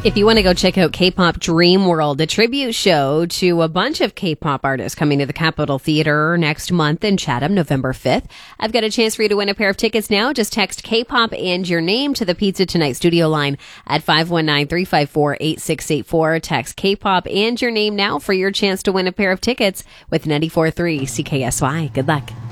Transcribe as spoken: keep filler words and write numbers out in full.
If you want to go check out K-Pop Dream World, a tribute show to a bunch of K-pop artists coming to the Capitol Theater next month in Chatham, November fifth. I've got a chance for you to win a pair of tickets now. Just text K-Pop and your name to the Pizza Tonight studio line at five one nine, three five four, eight six eight four. Text K-Pop and your name now for your chance to win a pair of tickets with ninety-four point three C K S Y. Good luck.